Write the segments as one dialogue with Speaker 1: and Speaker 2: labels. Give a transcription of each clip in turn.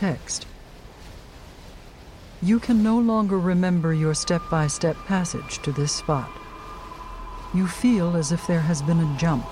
Speaker 1: text. You can no longer remember your step-by-step passage to this spot. You feel as if there has been a jump.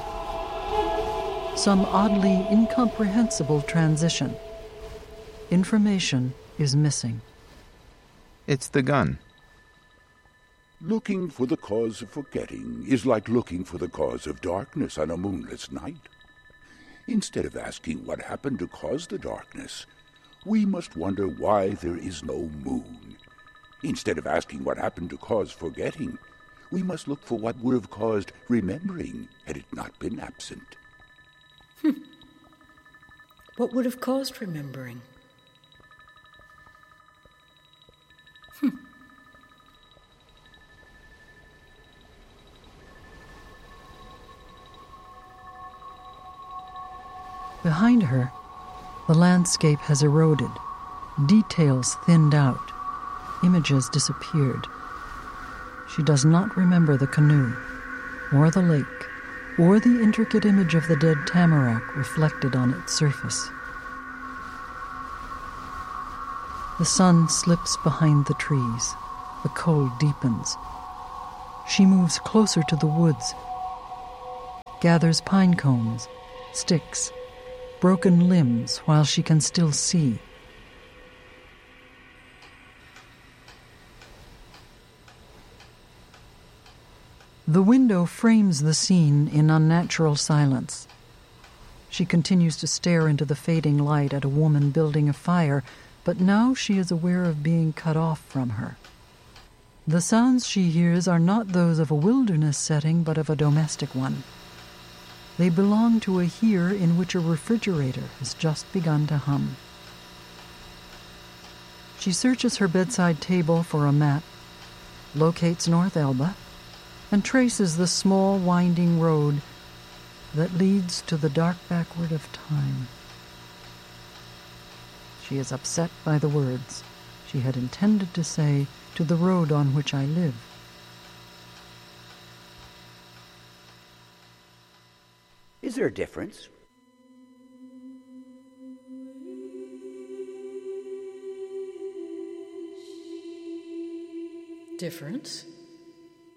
Speaker 1: Some oddly incomprehensible transition. Information is missing.
Speaker 2: It's the gun.
Speaker 3: Looking for the cause of forgetting is like looking for the cause of darkness on a moonless night. Instead of asking what happened to cause the darkness, we must wonder why there is no moon. Instead of asking what happened to cause forgetting, we must look for what would have caused remembering had it not been absent.
Speaker 4: What would have caused remembering?
Speaker 1: Behind her, the landscape has eroded, details thinned out, images disappeared. She does not remember the canoe, or the lake, or the intricate image of the dead tamarack reflected on its surface. The sun slips behind the trees. The cold deepens. She moves closer to the woods, gathers pine cones, sticks, broken limbs while she can still see. The window frames the scene in unnatural silence. She continues to stare into the fading light at a woman building a fire, but now she is aware of being cut off from her. The sounds she hears are not those of a wilderness setting, but of a domestic one. They belong to a here in which a refrigerator has just begun to hum. She searches her bedside table for a map, locates North Elba, and traces the small winding road that leads to the dark backward of time. She is upset by the words she had intended to say, to the road on which I live.
Speaker 5: Is there a difference?
Speaker 4: Difference?